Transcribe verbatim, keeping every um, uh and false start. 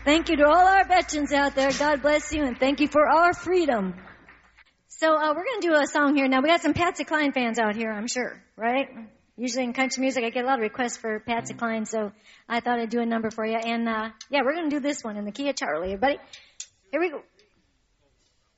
Thank you to all our veterans out there. God bless you, and thank you for our freedom. So uh, we're going to do a song here. Now, we got some Patsy Cline fans out here, I'm sure, right? Usually in country music, I get a lot of requests for Patsy Cline, so I thought I'd do a number for you. And, uh, yeah, we're going to do this one in the key of Charlie. Everybody, here we go.